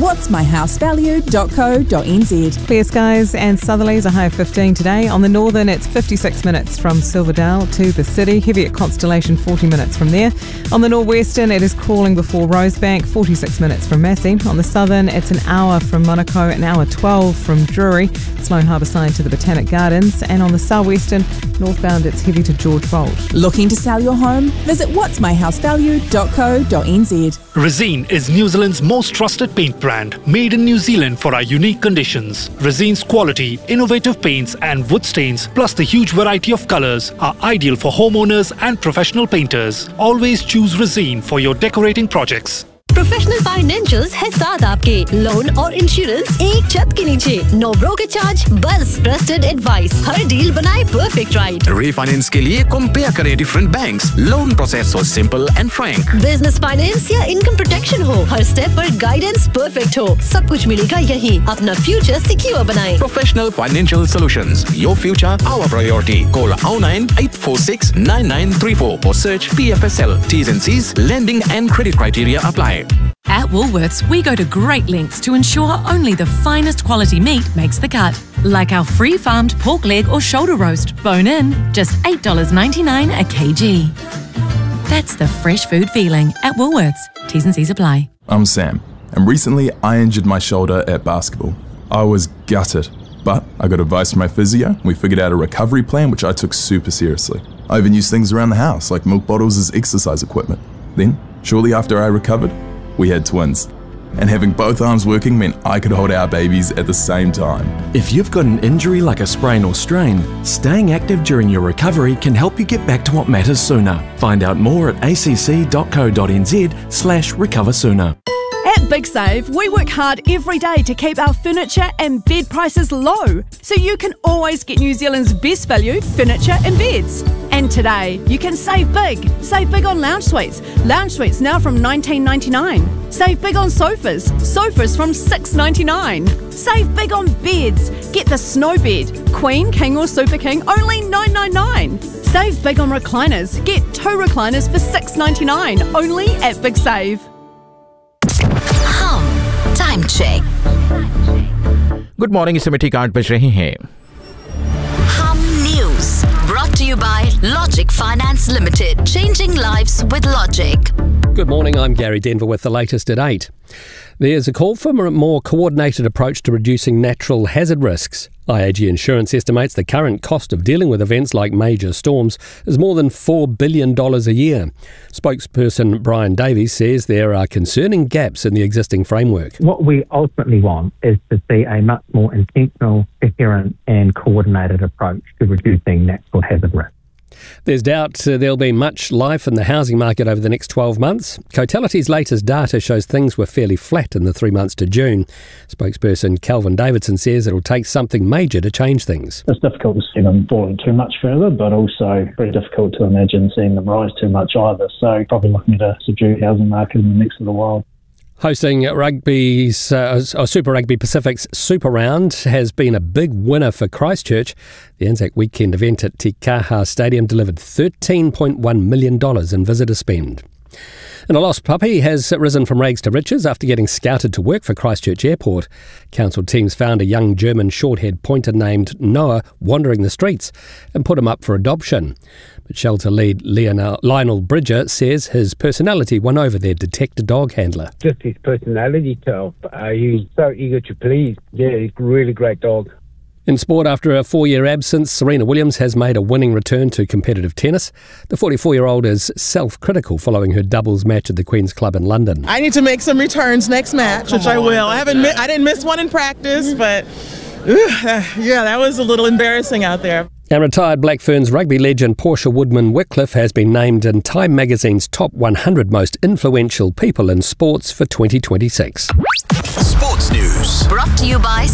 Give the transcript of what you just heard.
whatsmyhousevalue.co.nz. Clear skies and southerlies, a high of 15 today. On the northern, it's 56 minutes from Silverdale to the city. Heavy at Constellation, 40 minutes from there. On the northwestern, it is cooling before Rosebank, 46 minutes from Massey. On the southern, it's an hour from Monaco, an hour 12 from Drury. Sloane Harbour Sign to the Botanic Gardens. And on the southwestern, northbound, it's heavy to George Bolt. Looking to sell your home? Visit whatsmyhousevalue.co.nz. Resene is New Zealand's most trusted paint brand, made in New Zealand for our unique conditions. Resene's quality, innovative paints and wood stains, plus the huge variety of colours, are ideal for homeowners and professional painters. Always choose Resene for your decorating projects. Professional financials है साथ आपके loan और insurance एक छत के नीचे no broker charge बस trusted advice हर deal बनाए परफेक्ट राइट रीफाइनेंस के लिए कंपेयर करें डिफरेंट बैंक्स लोन प्रोसेस हो simple and Frank business finance या इनकम प्रोटेक्शन हो हर स्टेप पर गाइडेंस परफेक्ट हो सब कुछ मिलेगा यहीं अपना फ्यूचर सिक्योर बनाएं professional financial solutions your future our priority call 098469934 or search PFSL T's and C's lending and credit criteria apply. At Woolworths, we go to great lengths to ensure only the finest quality meat makes the cut. Like our free-farmed pork leg or shoulder roast, bone in, just $8.99 a kg. That's the fresh food feeling at Woolworths. T's and C's apply. I'm Sam, and recently I injured my shoulder at basketball. I was gutted, but I got advice from my physio. We figured out a recovery plan, which I took super seriously. I even used things around the house, like milk bottles as exercise equipment. Then, shortly after I recovered, we had twins. And having both arms working meant I could hold our babies at the same time. If you've got an injury like a sprain or strain, staying active during your recovery can help you get back to what matters sooner. Find out more at acc.co.nz/recover sooner. At Big Save, we work hard every day to keep our furniture and bed prices low, so you can always get New Zealand's best value furniture and beds. And today, you can save big. Save big on lounge suites. Lounge suites now from $19.99. Save big on sofas. Sofas from $6.99. Save big on beds. Get the snow bed, Queen, King or Super King, only $9.99. Save big on recliners. Get 2 recliners for $6.99, only at Big Save. Time check good morning इस समय ठीक 8 बज रहे हैं हम news brought to you by Logic Finance Limited, changing lives with logic. Good morning, I'm Gary Denver with the latest at 8. There's a call for a more coordinated approach to reducing natural hazard risks. IAG Insurance estimates the current cost of dealing with events like major storms is more than $4 billion a year. Spokesperson Brian Davies says there are concerning gaps in the existing framework. What we ultimately want is to see a much more intentional, coherent and coordinated approach to reducing natural hazard risk. There's doubt there'll be much life in the housing market over the next 12 months. Cotality's latest data shows things were fairly flat in the 3 months to June. Spokesperson Calvin Davidson says it'll take something major to change things. It's difficult to see them falling too much further, but also very difficult to imagine seeing them rise too much either. So probably looking at a subdued housing market in the next little while. Hosting Super Rugby Pacific's Super Round has been a big winner for Christchurch. The Anzac weekend event at Te Kaha Stadium delivered $13.1 million in visitor spend. And a lost puppy has risen from rags to riches after getting scouted to work for Christchurch Airport. Council teams found a young German short-haired pointer named Noah wandering the streets and put him up for adoption. But shelter lead Lionel Bridger says his personality won over their detector dog handler. Just his personality tell. He's so eager to please. Yeah, he's a really great dog. In sport, after a 4-year absence, Serena Williams has made a winning return to competitive tennis. The 44-year-old is self-critical following her doubles match at the Queen's Club in London. I need to make some returns next match, which I will. I didn't miss one in practice, but yeah, that was a little embarrassing out there. And retired Black Ferns rugby legend Portia Woodman-Wycliffe has been named in Time magazine's top 100 most influential people in sports for 2026. Sports News brought to you by